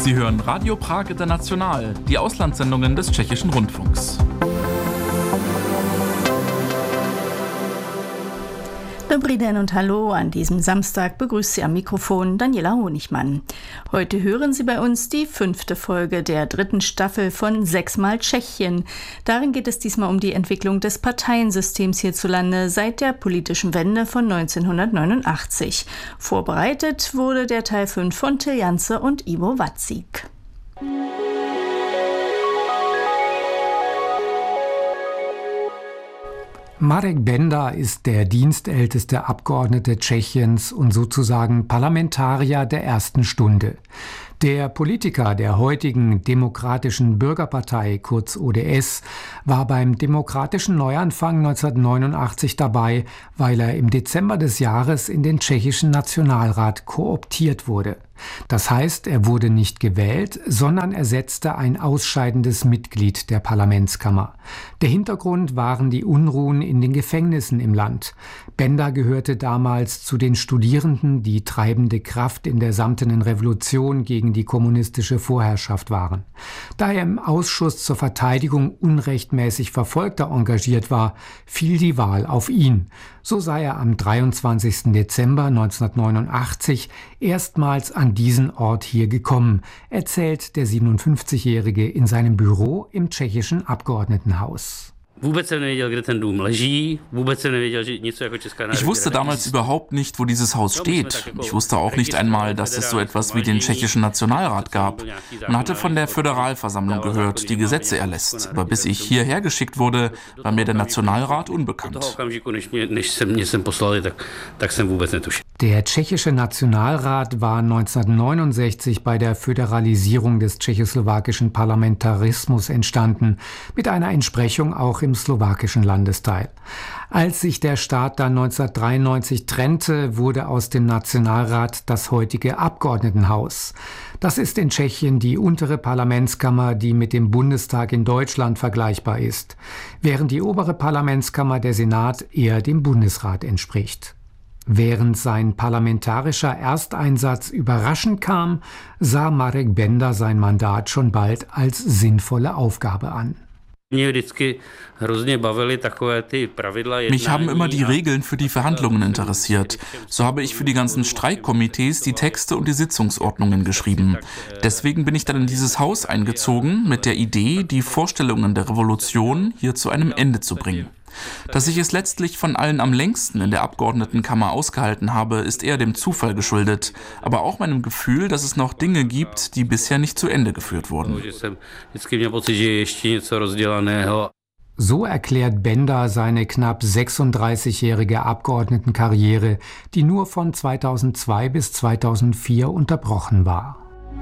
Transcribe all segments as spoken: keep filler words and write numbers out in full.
Sie hören Radio Prag International, die Auslandssendungen des Tschechischen Rundfunks. Dobrý den und hallo, an diesem Samstag begrüßt Sie am Mikrofon Daniela Honigmann. Heute hören Sie bei uns die fünfte Folge der dritten Staffel von Sechsmal Tschechien. Darin geht es diesmal um die Entwicklung des Parteiensystems hierzulande seit der politischen Wende von neunzehnhundertneunundachtzig. Vorbereitet wurde der Teil fünf von Till Janse und Ivo Vacík. Marek Benda ist der dienstälteste Abgeordnete Tschechiens und sozusagen Parlamentarier der ersten Stunde. Der Politiker der heutigen Demokratischen Bürgerpartei, kurz O D S, war beim demokratischen Neuanfang neunzehnhundertneunundachtzig dabei, weil er im Dezember des Jahres in den tschechischen Nationalrat kooptiert wurde. Das heißt, er wurde nicht gewählt, sondern ersetzte ein ausscheidendes Mitglied der Parlamentskammer. Der Hintergrund waren die Unruhen in den Gefängnissen im Land. Benda gehörte damals zu den Studierenden, die treibende Kraft in der Samtenen Revolution gegen die kommunistische Vorherrschaft waren. Da er im Ausschuss zur Verteidigung unrechtmäßig Verfolgter engagiert war, fiel die Wahl auf ihn. So sei er am dreiundzwanzigsten Dezember neunzehnhundertneunundachtzig erstmals an diesen Ort hier gekommen, erzählt der siebenundfünfzigjährige in seinem Büro im tschechischen Abgeordnetenhaus. Ich wusste damals überhaupt nicht, wo dieses Haus steht. Ich wusste auch nicht einmal, dass es so etwas wie den tschechischen Nationalrat gab. Man hatte von der Föderalversammlung gehört, die Gesetze erlässt. Aber bis ich hierher geschickt wurde, war mir der Nationalrat unbekannt. Der tschechische Nationalrat war neunzehnhundertneunundsechzig bei der Föderalisierung des tschechoslowakischen Parlamentarismus entstanden, mit einer Entsprechung auch im slowakischen Landesteil. Als sich der Staat dann neunzehnhundertdreiundneunzig trennte, wurde aus dem Nationalrat das heutige Abgeordnetenhaus. Das ist in Tschechien die untere Parlamentskammer, die mit dem Bundestag in Deutschland vergleichbar ist, während die obere Parlamentskammer, der Senat, eher dem Bundesrat entspricht. Während sein parlamentarischer Ersteinsatz überraschend kam, sah Marek Benda sein Mandat schon bald als sinnvolle Aufgabe an. Mich haben immer die Regeln für die Verhandlungen interessiert. So habe ich für die ganzen Streikkomitees die Texte und die Sitzungsordnungen geschrieben. Deswegen bin ich dann in dieses Haus eingezogen mit der Idee, die Vorstellungen der Revolution hier zu einem Ende zu bringen. Dass ich es letztlich von allen am längsten in der Abgeordnetenkammer ausgehalten habe, ist eher dem Zufall geschuldet, aber auch meinem Gefühl, dass es noch Dinge gibt, die bisher nicht zu Ende geführt wurden. So erklärt Benda seine knapp sechsunddreißigjährige Abgeordnetenkarriere, die nur von zweitausendzwei bis zweitausendvier unterbrochen war.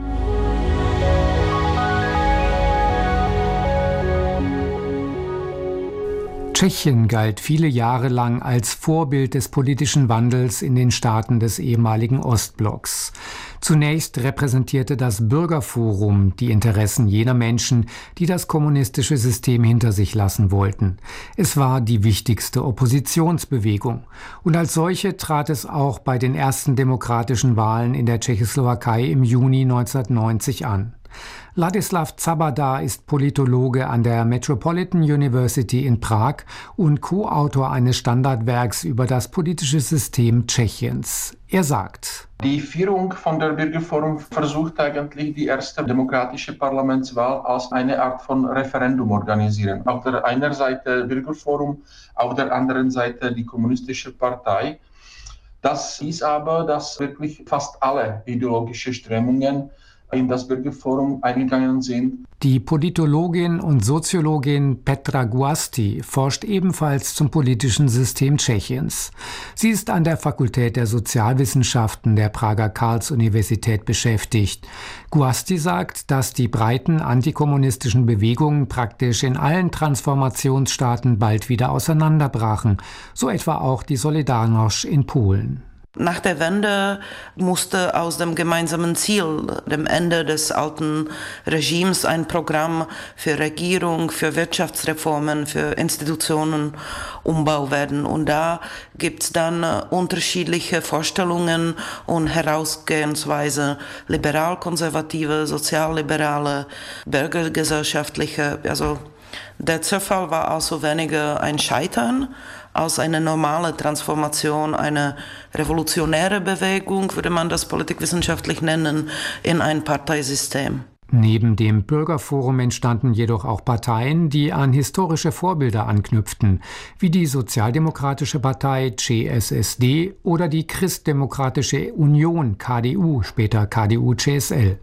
Tschechien galt viele Jahre lang als Vorbild des politischen Wandels in den Staaten des ehemaligen Ostblocks. Zunächst repräsentierte das Bürgerforum die Interessen jener Menschen, die das kommunistische System hinter sich lassen wollten. Es war die wichtigste Oppositionsbewegung. Und als solche trat es auch bei den ersten demokratischen Wahlen in der Tschechoslowakei im Juni neunzehnhundertneunzig an. Ladislav Zabada ist Politologe an der Metropolitan University in Prag und Co-Autor eines Standardwerks über das politische System Tschechiens. Er sagt: Die Führung von der Bürgerforum versucht eigentlich die erste demokratische Parlamentswahl als eine Art von Referendum organisieren. Auf der einen Seite Bürgerforum, auf der anderen Seite die kommunistische Partei. Das hieß aber, dass wirklich fast alle ideologische Strömungen in das Bürgerforum eingegangen sind. Die Politologin und Soziologin Petra Guasti forscht ebenfalls zum politischen System Tschechiens. Sie ist an der Fakultät der Sozialwissenschaften der Prager Karls-Universität beschäftigt. Guasti sagt, dass die breiten antikommunistischen Bewegungen praktisch in allen Transformationsstaaten bald wieder auseinanderbrachen, so etwa auch die Solidarność in Polen. Nach der Wende musste aus dem gemeinsamen Ziel, dem Ende des alten Regimes, ein Programm für Regierung, für Wirtschaftsreformen, für Institutionenumbau werden. Und da gibt es dann unterschiedliche Vorstellungen und Herausgehensweise, liberal-konservative, sozialliberale, bürgergesellschaftliche. Also der Zerfall war also weniger ein Scheitern als eine normale Transformation, eine revolutionäre Bewegung, würde man das politikwissenschaftlich nennen, in ein Parteisystem. Neben dem Bürgerforum entstanden jedoch auch Parteien, die an historische Vorbilder anknüpften, wie die Sozialdemokratische Partei C S S D oder die Christdemokratische Union K D U, später K D U C S L.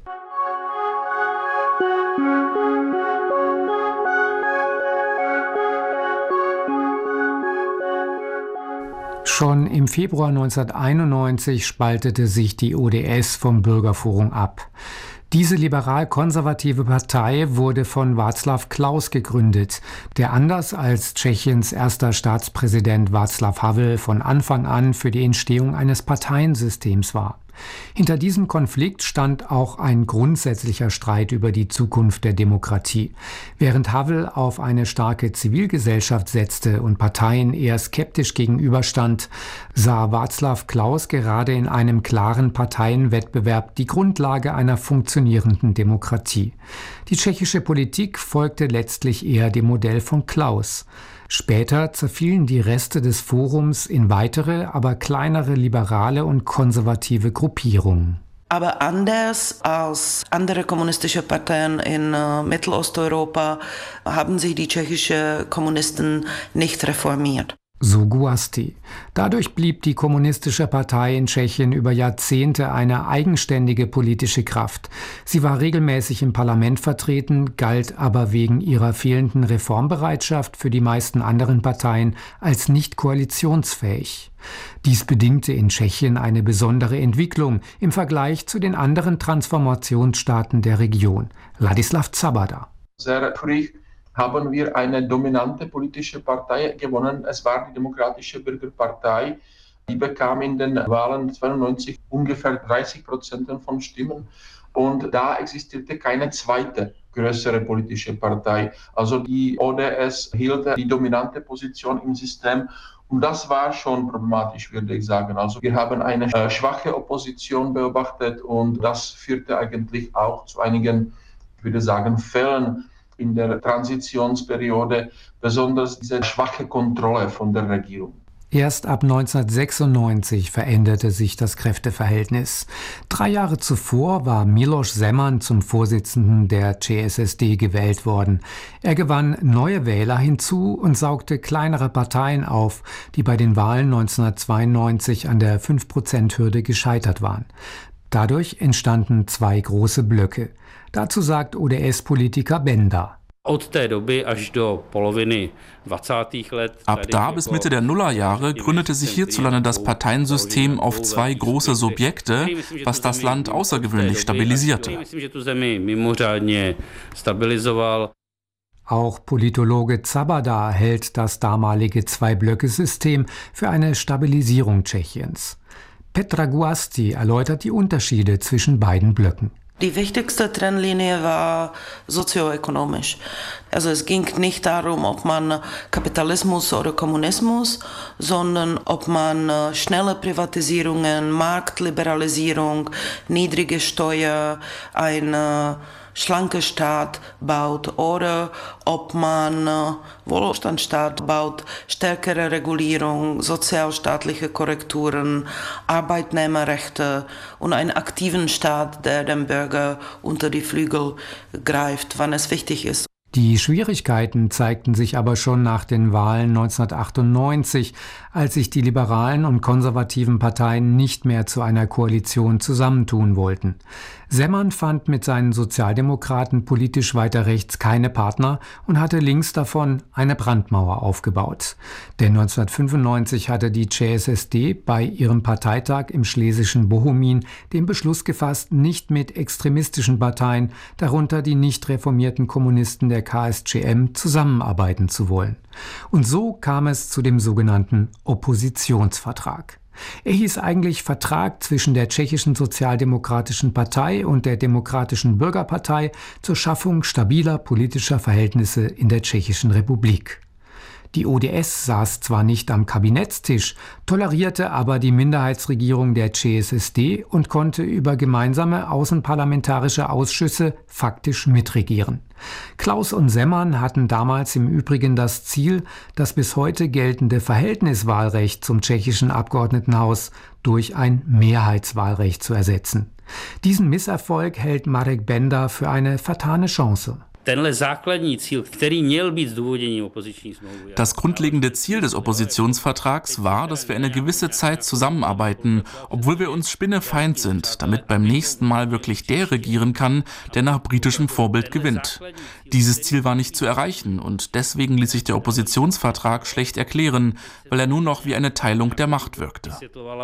Schon im Februar neunzehnhunderteinundneunzig spaltete sich die O D S vom Bürgerforum ab. Diese liberal-konservative Partei wurde von Václav Klaus gegründet, der anders als Tschechiens erster Staatspräsident Václav Havel von Anfang an für die Entstehung eines Parteiensystems war. Hinter diesem Konflikt stand auch ein grundsätzlicher Streit über die Zukunft der Demokratie. Während Havel auf eine starke Zivilgesellschaft setzte und Parteien eher skeptisch gegenüberstand, sah Václav Klaus gerade in einem klaren Parteienwettbewerb die Grundlage einer funktionierenden Demokratie. Die tschechische Politik folgte letztlich eher dem Modell von Klaus. Später zerfielen die Reste des Forums in weitere, aber kleinere liberale und konservative Gruppierungen. Aber anders als andere kommunistische Parteien in äh, Mittelosteuropa haben sich die tschechischen Kommunisten nicht reformiert. So Guasti. Dadurch blieb die Kommunistische Partei in Tschechien über Jahrzehnte eine eigenständige politische Kraft. Sie war regelmäßig im Parlament vertreten, galt aber wegen ihrer fehlenden Reformbereitschaft für die meisten anderen Parteien als nicht koalitionsfähig. Dies bedingte in Tschechien eine besondere Entwicklung im Vergleich zu den anderen Transformationsstaaten der Region. Ladislav Zabada. Sehr früh haben wir eine dominante politische Partei gewonnen. Es war die Demokratische Bürgerpartei. Die bekam in den Wahlen zweiundneunzig ungefähr dreißig Prozent von Stimmen. Und da existierte keine zweite größere politische Partei. Also die O D S hielt die dominante Position im System. Und das war schon problematisch, würde ich sagen. Also wir haben eine äh, schwache Opposition beobachtet und das führte eigentlich auch zu einigen, ich würde sagen, Fällen in der Transitionsperiode, besonders diese schwache Kontrolle von der Regierung. Erst ab neunzehnhundertsechsundneunzig veränderte sich das Kräfteverhältnis. Drei Jahre zuvor war Miloš Zeman zum Vorsitzenden der C S S D gewählt worden. Er gewann neue Wähler hinzu und saugte kleinere Parteien auf, die bei den Wahlen neunzehnhundertzweiundneunzig an der fünf Prozent Hürde gescheitert waren. Dadurch entstanden zwei große Blöcke. Dazu sagt O D S-Politiker Benda. Ab da bis Mitte der Nullerjahre gründete sich hierzulande das Parteiensystem auf zwei große Subjekte, was das Land außergewöhnlich stabilisierte. Auch Politologe Zabada hält das damalige Zwei-Blöcke-System für eine Stabilisierung Tschechiens. Petra Guasti erläutert die Unterschiede zwischen beiden Blöcken. Die wichtigste Trennlinie war sozioökonomisch. Also es ging nicht darum, ob man Kapitalismus oder Kommunismus, sondern ob man schnelle Privatisierungen, Marktliberalisierung, niedrige Steuer, ein schlanker Staat baut oder ob man äh, Wohlstandsstaat baut, stärkere Regulierung, sozialstaatliche Korrekturen, Arbeitnehmerrechte und einen aktiven Staat, der dem Bürger unter die Flügel greift, wann es wichtig ist. Die Schwierigkeiten zeigten sich aber schon nach den Wahlen neunzehnhundertachtundneunzig, als sich die liberalen und konservativen Parteien nicht mehr zu einer Koalition zusammentun wollten. Zeman fand mit seinen Sozialdemokraten politisch weiter rechts keine Partner und hatte links davon eine Brandmauer aufgebaut. Denn neunzehnhundertfünfundneunzig hatte die C S S D bei ihrem Parteitag im schlesischen Bochumin den Beschluss gefasst, nicht mit extremistischen Parteien, darunter die nicht reformierten Kommunisten der K S C M, zusammenarbeiten zu wollen. Und so kam es zu dem sogenannten Oppositionsvertrag. Er hieß eigentlich Vertrag zwischen der Tschechischen Sozialdemokratischen Partei und der Demokratischen Bürgerpartei zur Schaffung stabiler politischer Verhältnisse in der Tschechischen Republik. Die O D S saß zwar nicht am Kabinettstisch, tolerierte aber die Minderheitsregierung der C S S D und konnte über gemeinsame außenparlamentarische Ausschüsse faktisch mitregieren. Klaus und Semmern hatten damals im Übrigen das Ziel, das bis heute geltende Verhältniswahlrecht zum tschechischen Abgeordnetenhaus durch ein Mehrheitswahlrecht zu ersetzen. Diesen Misserfolg hält Marek Benda für eine vertane Chance. Das grundlegende Ziel des Oppositionsvertrags war, dass wir eine gewisse Zeit zusammenarbeiten, obwohl wir uns spinnefeind sind, damit beim nächsten Mal wirklich der regieren kann, der nach britischem Vorbild gewinnt. Dieses Ziel war nicht zu erreichen und deswegen ließ sich der Oppositionsvertrag schlecht erklären, weil er nur noch wie eine Teilung der Macht wirkte.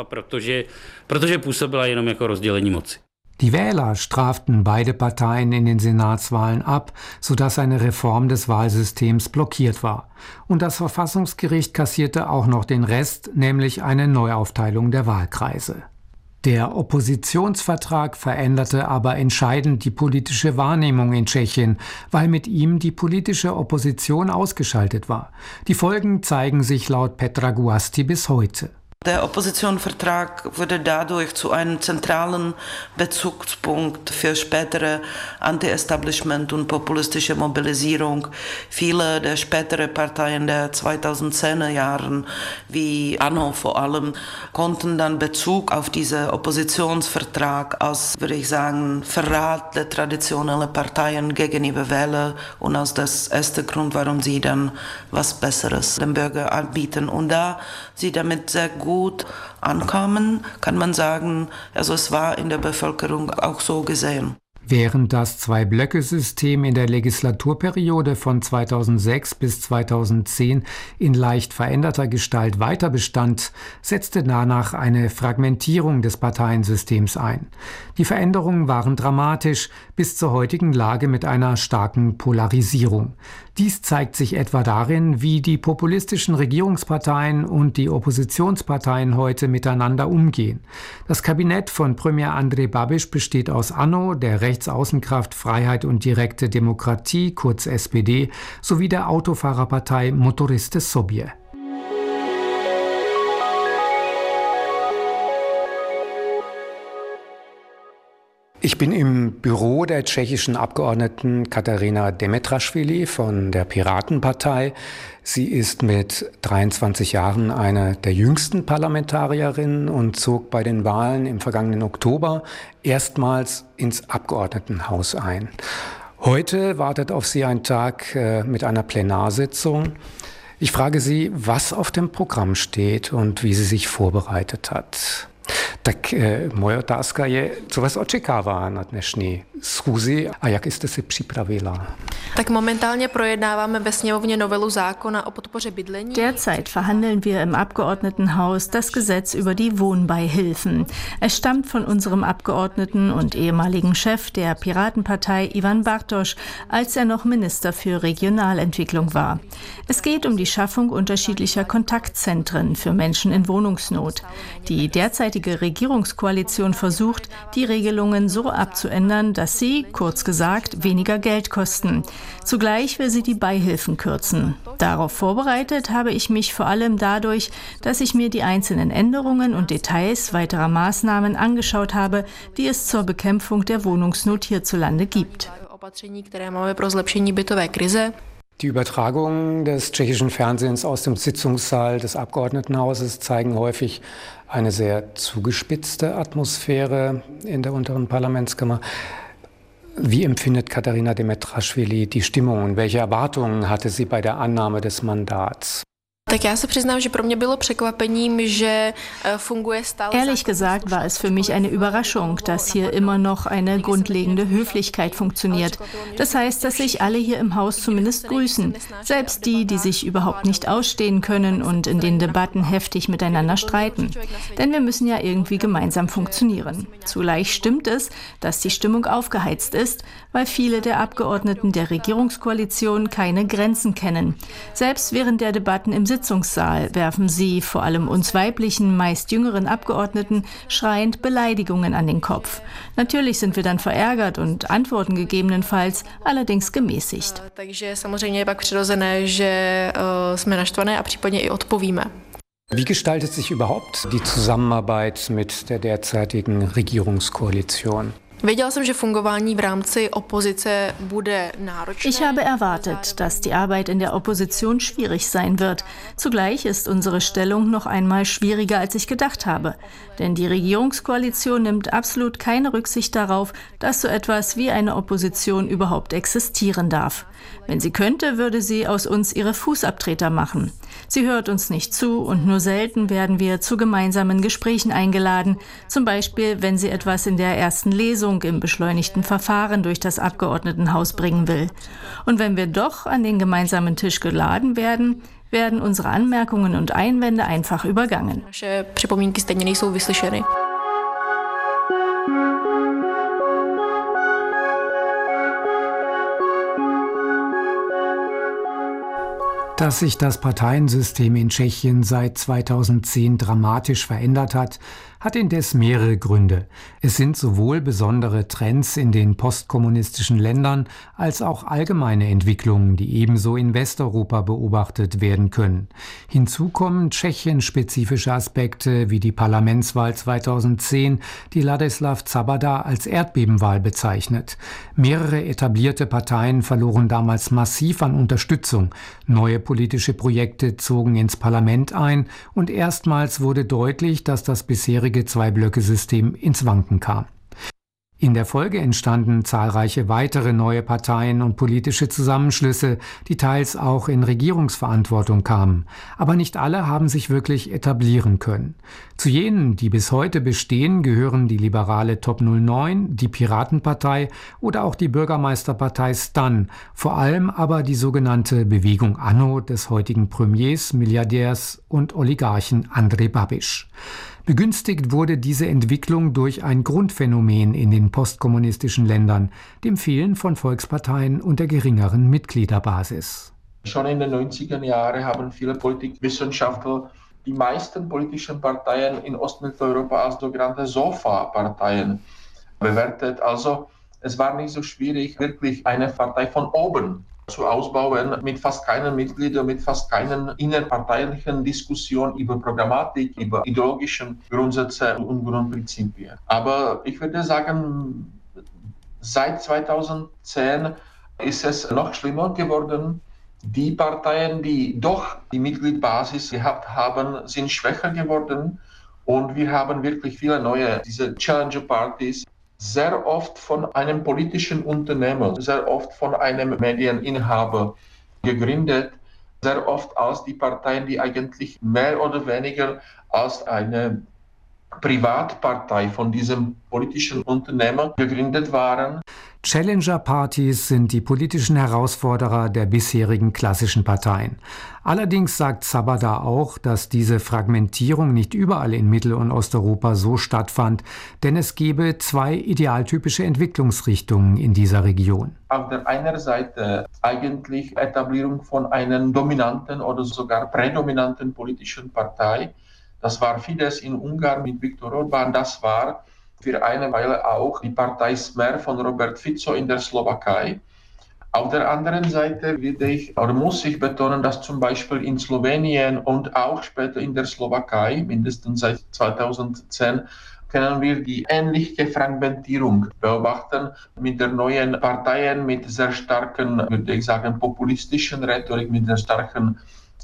Die Wähler straften beide Parteien in den Senatswahlen ab, sodass eine Reform des Wahlsystems blockiert war. Und das Verfassungsgericht kassierte auch noch den Rest, nämlich eine Neuaufteilung der Wahlkreise. Der Oppositionsvertrag veränderte aber entscheidend die politische Wahrnehmung in Tschechien, weil mit ihm die politische Opposition ausgeschaltet war. Die Folgen zeigen sich laut Petra Guasti bis heute. Der Oppositionsvertrag wurde dadurch zu einem zentralen Bezugspunkt für spätere Anti-Establishment- und populistische Mobilisierung. Viele der späteren Parteien der zweitausendzehner Jahren, wie ANO vor allem, konnten dann Bezug auf diesen Oppositionsvertrag als, würde ich sagen, Verrat der traditionellen Parteien gegenüber Wählern und als das erste Grund, warum sie dann was Besseres dem Bürger anbieten. Und da sie damit sehr gut gut ankamen, kann man sagen, also es war in der Bevölkerung auch so gesehen. Während das Zwei-Blöcke-System in der Legislaturperiode von zweitausendsechs bis zweitausendzehn in leicht veränderter Gestalt weiter bestand, setzte danach eine Fragmentierung des Parteiensystems ein. Die Veränderungen waren dramatisch, bis zur heutigen Lage mit einer starken Polarisierung. Dies zeigt sich etwa darin, wie die populistischen Regierungsparteien und die Oppositionsparteien heute miteinander umgehen. Das Kabinett von Premier Andrej Babiš besteht aus ANO, der Rechtsaußenkraft Freiheit und direkte Demokratie, kurz S P D, sowie der Autofahrerpartei Motoristy Sobie. Ich bin im Büro der tschechischen Abgeordneten Katarina Demetraschwili von der Piratenpartei. Sie ist mit dreiundzwanzig Jahren eine der jüngsten Parlamentarierinnen und zog bei den Wahlen im vergangenen Oktober erstmals ins Abgeordnetenhaus ein. Heute wartet auf sie ein Tag äh, mit einer Plenarsitzung. Ich frage sie, was auf dem Programm steht und wie sie sich vorbereitet hat. Tak e, moje otázka je, co vás očekává na dnešní schůzi a jak jste se připravila? Tak momentálně projednáváme ve sněmovně novelu zákona o podpoře bydlení. Derzeit verhandeln wir im Abgeordnetenhaus das Gesetz über die Wohnbeihilfen. Es stammt von unserem Abgeordneten und ehemaligen Chef der Piratenpartei Ivan Bartoš, als er noch Minister für Regionalentwicklung war. Es geht um die Schaffung unterschiedlicher Kontaktzentren für Menschen in Wohnungsnot. Die derzeitige Regierungskoalition versucht, die Regelungen so abzuändern, dass sie, kurz gesagt, weniger Geld kosten. Zugleich will sie die Beihilfen kürzen. Darauf vorbereitet habe ich mich vor allem dadurch, dass ich mir die einzelnen Änderungen und Details weiterer Maßnahmen angeschaut habe, die es zur Bekämpfung der Wohnungsnot hierzulande gibt. Die Übertragungen des tschechischen Fernsehens aus dem Sitzungssaal des Abgeordnetenhauses zeigen häufig eine sehr zugespitzte Atmosphäre in der unteren Parlamentskammer. Wie empfindet Katarina Demetraschwili die Stimmung und welche Erwartungen hatte sie bei der Annahme des Mandats? Tak já se přiznám, že pro mě bylo překvapením, že funguje stále. Ehrlich gesagt war es für mich eine Überraschung, dass hier immer noch eine grundlegende Höflichkeit funktioniert. Das heißt, dass sich alle hier im Haus zumindest grüßen, selbst die, die sich überhaupt nicht ausstehen können und in den Debatten heftig miteinander streiten. Denn wir müssen ja irgendwie gemeinsam funktionieren. Zugleich stimmt es, dass die Stimmung aufgeheizt ist, weil viele der Abgeordneten der Regierungskoalition keine Grenzen kennen. Selbst während der Debatten im Sitzungssaal werfen sie, vor allem uns weiblichen, meist jüngeren Abgeordneten, schreiend Beleidigungen an den Kopf. Natürlich sind wir dann verärgert und antworten gegebenenfalls, allerdings gemäßigt. Takže samozřejmě je pak přirozené, že jsme naštvané a případně i odpovíme. Wie gestaltet sich überhaupt die Zusammenarbeit mit der derzeitigen Regierungskoalition? Věděla jsem, že fungování v rámci opozice bude náročné. Ich habe erwartet, dass die Arbeit in der Opposition schwierig sein wird. Zugleich ist unsere Stellung noch einmal schwieriger, als ich gedacht habe. Denn die Regierungskoalition nimmt absolut keine Rücksicht darauf, dass so etwas wie eine Opposition überhaupt existieren darf. Wenn sie könnte, würde sie aus uns ihre Fußabtreter machen. Sie hört uns nicht zu und nur selten werden wir zu gemeinsamen Gesprächen eingeladen. Zum Beispiel, wenn sie etwas in der ersten Lesung im beschleunigten Verfahren durch das Abgeordnetenhaus bringen will. Und wenn wir doch an den gemeinsamen Tisch geladen werden, werden unsere Anmerkungen und Einwände einfach übergangen. Naše připomínky stejně nejsou vyslyšeny. Dass sich das Parteiensystem in Tschechien seit zweitausendzehn dramatisch verändert hat, hat indes mehrere Gründe. Es sind sowohl besondere Trends in den postkommunistischen Ländern als auch allgemeine Entwicklungen, die ebenso in Westeuropa beobachtet werden können. Hinzu kommen tschechienspezifische Aspekte wie die Parlamentswahl zweitausendzehn, die Ladislav Zabada als Erdbebenwahl bezeichnet. Mehrere etablierte Parteien verloren damals massiv an Unterstützung. Neue politische Projekte zogen ins Parlament ein und erstmals wurde deutlich, dass das bisherige Zwei-Blöcke-System ins Wanken kam. In der Folge entstanden zahlreiche weitere neue Parteien und politische Zusammenschlüsse, die teils auch in Regierungsverantwortung kamen. Aber nicht alle haben sich wirklich etablieren können. Zu jenen, die bis heute bestehen, gehören die liberale Top null neun, die Piratenpartei oder auch die Bürgermeisterpartei Stan, vor allem aber die sogenannte Bewegung Anno des heutigen Premiers, Milliardärs und Oligarchen Andrej Babiš. Begünstigt wurde diese Entwicklung durch ein Grundphänomen in den postkommunistischen Ländern, dem Fehlen von Volksparteien und der geringeren Mitgliederbasis. Schon in den neunziger Jahren haben viele Politikwissenschaftler die meisten politischen Parteien in Ostmitteleuropa als sogenannte Sofa-Parteien bewertet. Also es war nicht so schwierig, wirklich eine Partei von oben zu ausbauen, mit fast keinen Mitgliedern, mit fast keinen innerparteilichen Diskussionen über Programmatik, über ideologische Grundsätze und Grundprinzipien. Aber ich würde sagen, seit zweitausendzehn ist es noch schlimmer geworden. Die Parteien, die doch die Mitgliedbasis gehabt haben, sind schwächer geworden und wir haben wirklich viele neue, diese Challenger-Partys, sehr oft von einem politischen Unternehmer, sehr oft von einem Medieninhaber gegründet, sehr oft als die Parteien, die eigentlich mehr oder weniger als eine Privatpartei von diesem politischen Unternehmer gegründet waren. Challenger-Partys sind die politischen Herausforderer der bisherigen klassischen Parteien. Allerdings sagt Zabada auch, dass diese Fragmentierung nicht überall in Mittel- und Osteuropa so stattfand, denn es gebe zwei idealtypische Entwicklungsrichtungen in dieser Region. Auf der einen Seite eigentlich Etablierung von einer dominanten oder sogar prädominanten politischen Partei. Das war Fidesz in Ungarn mit Viktor Orbán, das war für eine Weile auch die Partei Smer von Robert Fico in der Slowakei. Auf der anderen Seite würde ich, oder muss ich betonen, dass zum Beispiel in Slowenien und auch später in der Slowakei, mindestens seit zweitausendzehn, können wir die ähnliche Fragmentierung beobachten mit der neuen Parteien, mit sehr starken, würde ich sagen, populistischen Rhetorik, mit der starken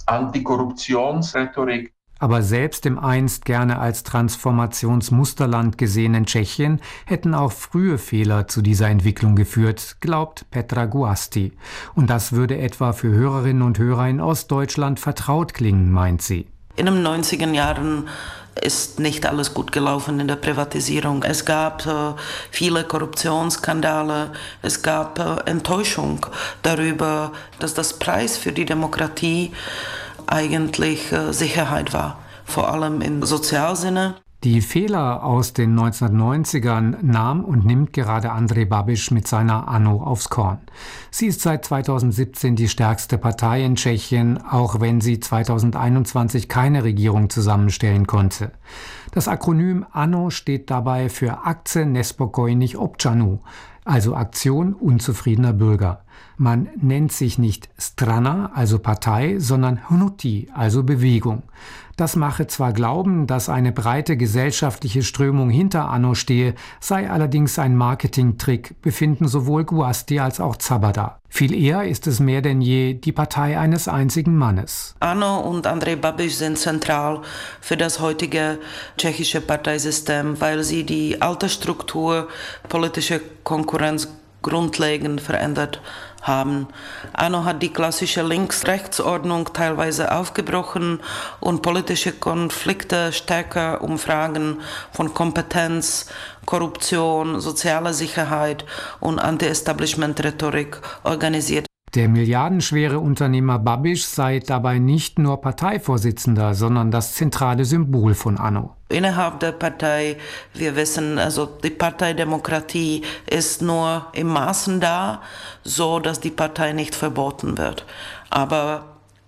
Antikorruptionsrhetorik. Aber selbst im einst gerne als Transformationsmusterland gesehenen Tschechien hätten auch frühe Fehler zu dieser Entwicklung geführt, glaubt Petra Guasti. Und das würde etwa für Hörerinnen und Hörer in Ostdeutschland vertraut klingen, meint sie. In den neunziger Jahren ist nicht alles gut gelaufen in der Privatisierung. Es gab äh, viele Korruptionsskandale, es gab äh, Enttäuschung darüber, dass das Preis für die Demokratie eigentlich äh, Sicherheit war, vor allem im Sozialsinne. Die Fehler aus den neunzehnhundertneunzigern nahm und nimmt gerade Andrej Babiš mit seiner ANO aufs Korn. Sie ist seit zweitausendsiebzehn die stärkste Partei in Tschechien, auch wenn sie zweitausendeinundzwanzig keine Regierung zusammenstellen konnte. Das Akronym ANO steht dabei für Akce Nespokojných občanů, also Aktion unzufriedener Bürger. Man nennt sich nicht Strana, also Partei, sondern Hnutí, also Bewegung. Das mache zwar glauben, dass eine breite gesellschaftliche Strömung hinter ANO stehe, sei allerdings ein Marketingtrick, befinden sowohl Guasti als auch Zabada. Viel eher ist es mehr denn je die Partei eines einzigen Mannes. ANO und Andrej Babiš sind zentral für das heutige tschechische Parteisystem, weil sie die alte Struktur politische Konkurrenz grundlegend verändert haben. ANO hat die klassische Links-Rechts-Ordnung teilweise aufgebrochen und politische Konflikte stärker um Fragen von Kompetenz, Korruption, sozialer Sicherheit und Anti-Establishment-Rhetorik organisiert. Der milliardenschwere Unternehmer Babiš sei dabei nicht nur Parteivorsitzender, sondern das zentrale Symbol von ANO. Innerhalb der Partei, wir wissen, also die Parteidemokratie ist nur im Maßen da, so dass die Partei nicht verboten wird. Aber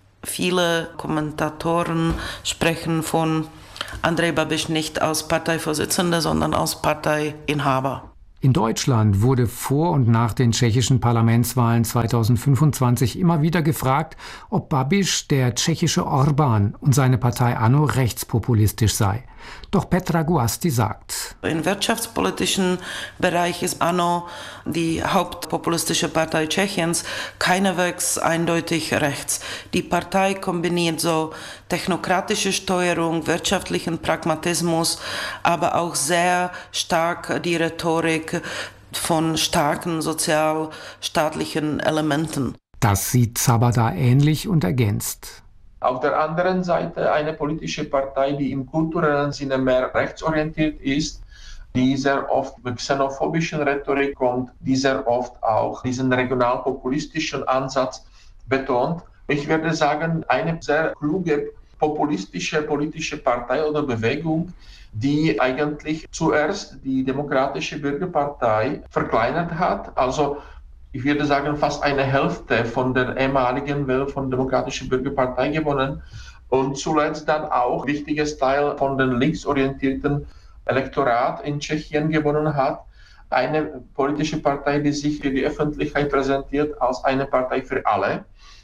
viele Kommentatoren sprechen von Andrej Babiš nicht als Parteivorsitzender, sondern als Parteiinhaber. In Deutschland wurde vor und nach den tschechischen Parlamentswahlen zweitausendfünfundzwanzig immer wieder gefragt, ob Babiš, der tschechische Orbán, und seine Partei ANO rechtspopulistisch sei. Doch Petra Guasti sagt: Im wirtschaftspolitischen Bereich ist ANO, die hauptpopulistische Partei Tschechiens, keineswegs eindeutig rechts. Die Partei kombiniert so technokratische Steuerung, wirtschaftlichen Pragmatismus, aber auch sehr stark die Rhetorik von starken sozialstaatlichen Elementen. Das sieht Zabada ähnlich und ergänzt: Auf der anderen Seite eine politische Partei, die im kulturellen Sinne mehr rechtsorientiert ist, die sehr oft mit xenophobischen Rhetorik kommt, die sehr oft auch diesen regionalpopulistischen Ansatz betont. Ich würde sagen, eine sehr kluge populistische politische Partei oder Bewegung, die eigentlich zuerst die Demokratische Bürgerpartei verkleinert hat, also ich würde sagen, fast eine Hälfte von der ehemaligen Welt von Demokratischer Bürgerpartei gewonnen und zuletzt dann auch ein wichtiges Teil von den linksorientierten Elektorat in Tschechien gewonnen hat. Eine politische Partei, die sich für die Öffentlichkeit präsentiert als eine Partei für alle.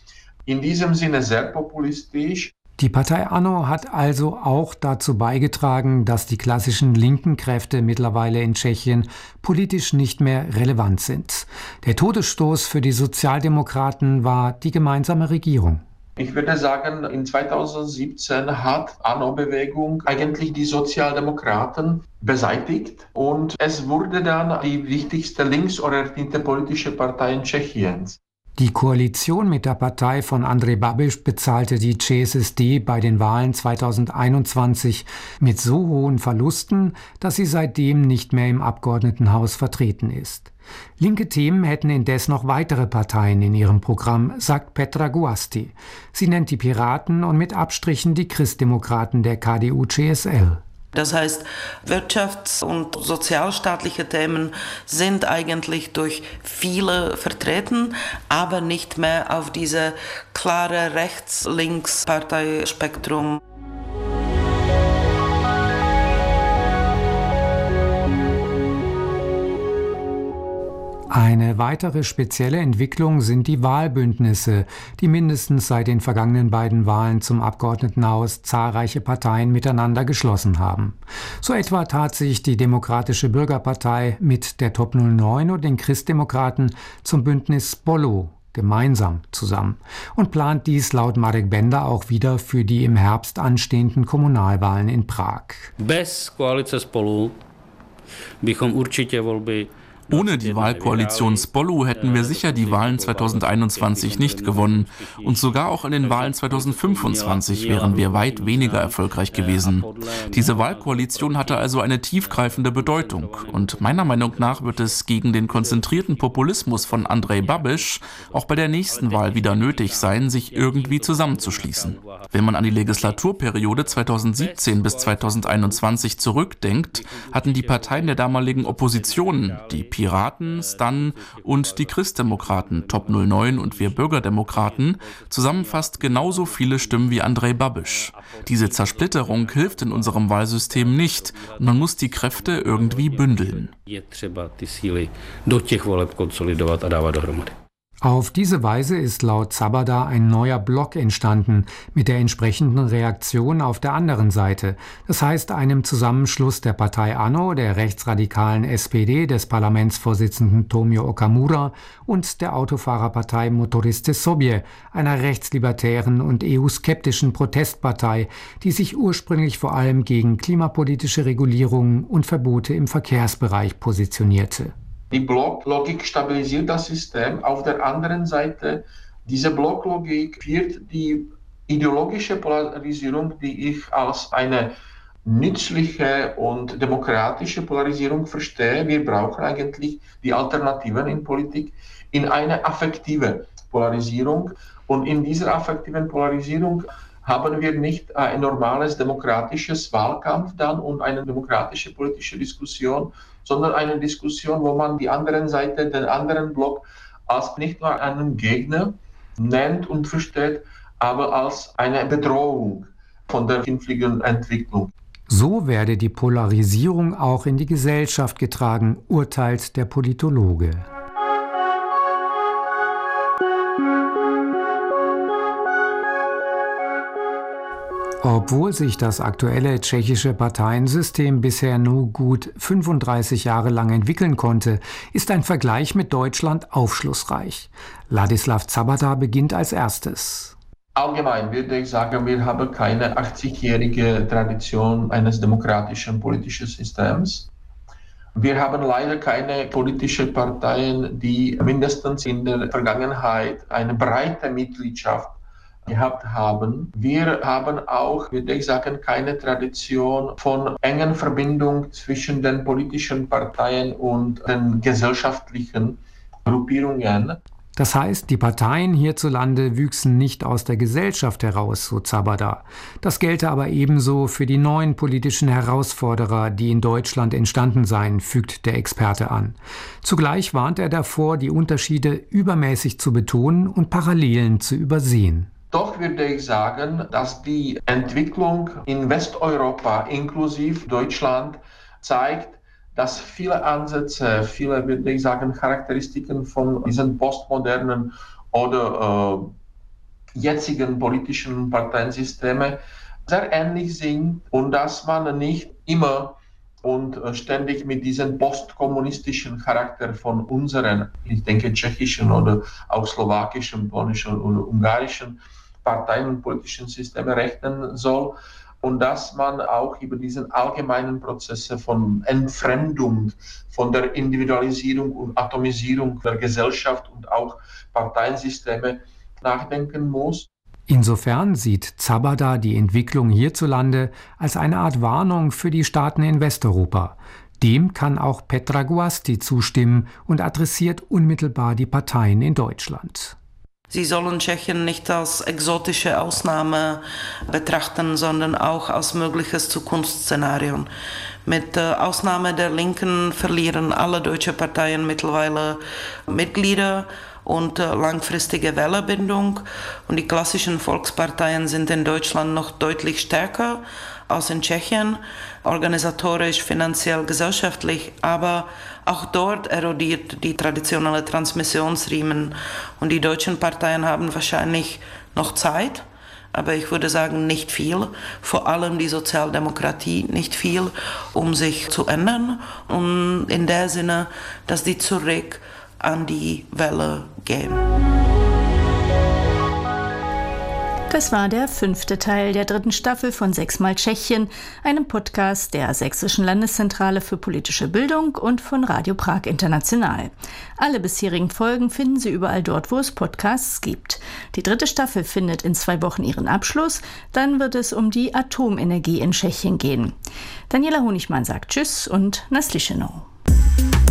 In diesem Sinne sehr populistisch. Die Partei ANO hat also auch dazu beigetragen, dass die klassischen linken Kräfte mittlerweile in Tschechien politisch nicht mehr relevant sind. Der Todesstoß für die Sozialdemokraten war die gemeinsame Regierung. Ich würde sagen, in zweitausendsiebzehn hat ANO-Bewegung eigentlich die Sozialdemokraten beseitigt und es wurde dann die wichtigste linksorientierte politische Partei in Tschechiens. Die Koalition mit der Partei von Andrej Babiš bezahlte die C S S D bei den Wahlen zweitausendeinundzwanzig mit so hohen Verlusten, dass sie seitdem nicht mehr im Abgeordnetenhaus vertreten ist. Linke Themen hätten indes noch weitere Parteien in ihrem Programm, sagt Petra Guasti. Sie nennt die Piraten und mit Abstrichen die Christdemokraten der K D U C S L. Das heißt, wirtschafts- und sozialstaatliche Themen sind eigentlich durch viele vertreten, aber nicht mehr auf diese klare Rechts-Links-Parteispektrum. Eine weitere spezielle Entwicklung sind die Wahlbündnisse, die mindestens seit den vergangenen beiden Wahlen zum Abgeordnetenhaus zahlreiche Parteien miteinander geschlossen haben. So etwa tat sich die Demokratische Bürgerpartei mit der Top null neun und den Christdemokraten zum Bündnis Spolu gemeinsam zusammen und plant dies laut Marek Benda auch wieder für die im Herbst anstehenden Kommunalwahlen in Prag. Bez koalice Spolu bychom určitě volby Ohne die Wahlkoalition Spolu hätten wir sicher die Wahlen zweitausendeinundzwanzig nicht gewonnen. Und sogar auch in den Wahlen zweitausendfünfundzwanzig wären wir weit weniger erfolgreich gewesen. Diese Wahlkoalition hatte also eine tiefgreifende Bedeutung. Und meiner Meinung nach wird es gegen den konzentrierten Populismus von Andrej Babiš auch bei der nächsten Wahl wieder nötig sein, sich irgendwie zusammenzuschließen. Wenn man an die Legislaturperiode zweitausendsiebzehn bis zweitausendeinundzwanzig zurückdenkt, hatten die Parteien der damaligen Opposition, die Piraten, Stan und die Christdemokraten, Top null neun und wir Bürgerdemokraten, zusammen fast genauso viele Stimmen wie Andrej Babiš. Diese Zersplitterung hilft in unserem Wahlsystem nicht und man muss die Kräfte irgendwie bündeln. Auf diese Weise ist laut Zabada ein neuer Block entstanden, mit der entsprechenden Reaktion auf der anderen Seite. Das heißt einem Zusammenschluss der Partei ANO, der rechtsradikalen S P D, des Parlamentsvorsitzenden Tomio Okamura und der Autofahrerpartei Motoriste Sobie, einer rechtslibertären und E U-skeptischen Protestpartei, die sich ursprünglich vor allem gegen klimapolitische Regulierungen und Verbote im Verkehrsbereich positionierte. Die Blocklogik stabilisiert das System. Auf der anderen Seite, diese Blocklogik führt die ideologische Polarisierung, die ich als eine nützliche und demokratische Polarisierung verstehe. Wir brauchen eigentlich die Alternativen in Politik in eine affektive Polarisierung. Und in dieser affektiven Polarisierung haben wir nicht ein normales demokratisches Wahlkampf dann und eine demokratische politische Diskussion, sondern eine Diskussion, wo man die andere Seite, den anderen Block als nicht nur einen Gegner nennt und versteht, aber als eine Bedrohung von der künftigen Entwicklung. So werde die Polarisierung auch in die Gesellschaft getragen, urteilt der Politologe. Obwohl sich das aktuelle tschechische Parteiensystem bisher nur gut fünfunddreißig Jahre lang entwickeln konnte, ist ein Vergleich mit Deutschland aufschlussreich. Ladislav Zabada beginnt als erstes. Allgemein würde ich sagen, wir haben keine achtzigjährige Tradition eines demokratischen politischen Systems. Wir haben leider keine politischen Parteien, die mindestens in der Vergangenheit eine breite Mitgliedschaft gehabt haben. Wir haben auch, würde ich sagen, keine Tradition von engen Verbindung zwischen den politischen Parteien und den gesellschaftlichen Gruppierungen. Das heißt, die Parteien hierzulande wüchsen nicht aus der Gesellschaft heraus, so Zabada. Das gelte aber ebenso für die neuen politischen Herausforderer, die in Deutschland entstanden seien, fügt der Experte an. Zugleich warnt er davor, die Unterschiede übermäßig zu betonen und Parallelen zu übersehen. Doch würde ich sagen, dass die Entwicklung in Westeuropa inklusive Deutschland zeigt, dass viele Ansätze, viele, würde ich sagen, Charakteristiken von diesen postmodernen oder äh, jetzigen politischen Parteiensystemen sehr ähnlich sind und dass man nicht immer und ständig mit diesem postkommunistischen Charakter von unseren, ich denke, tschechischen oder auch slowakischen, polnischen oder ungarischen Parteien und politischen Systemen rechnen soll und dass man auch über diesen allgemeinen Prozesse von Entfremdung, von der Individualisierung und Atomisierung der Gesellschaft und auch Parteiensysteme nachdenken muss. Insofern sieht Zabada die Entwicklung hierzulande als eine Art Warnung für die Staaten in Westeuropa. Dem kann auch Petra Guasti zustimmen und adressiert unmittelbar die Parteien in Deutschland. Sie sollen Tschechien nicht als exotische Ausnahme betrachten, sondern auch als mögliches Zukunftsszenario. Mit Ausnahme der Linken verlieren alle deutsche Parteien mittlerweile Mitglieder und langfristige Wählerbindung. Und die klassischen Volksparteien sind in Deutschland noch deutlich stärker als in Tschechien, organisatorisch, finanziell, gesellschaftlich, aber auch dort erodiert die traditionelle Transmissionsriemen und die deutschen Parteien haben wahrscheinlich noch Zeit, aber ich würde sagen nicht viel, vor allem die Sozialdemokratie nicht viel, um sich zu ändern und in der Sinne, dass die zurück an die Welle gehen. Das war der fünfte Teil der dritten Staffel von Sechsmal Tschechien, einem Podcast der Sächsischen Landeszentrale für politische Bildung und von Radio Prag International. Alle bisherigen Folgen finden Sie überall dort, wo es Podcasts gibt. Die dritte Staffel findet in zwei Wochen ihren Abschluss. Dann wird es um die Atomenergie in Tschechien gehen. Daniela Honigmann sagt Tschüss und Naslischenow.